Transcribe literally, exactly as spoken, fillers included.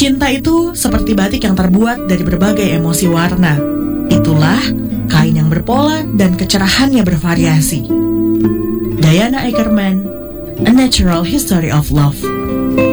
Cinta itu seperti batik yang terbuat dari berbagai emosi warna. Itulah kain yang berpola dan kecerahannya bervariasi. Diana Ackerman, A Natural History of Love.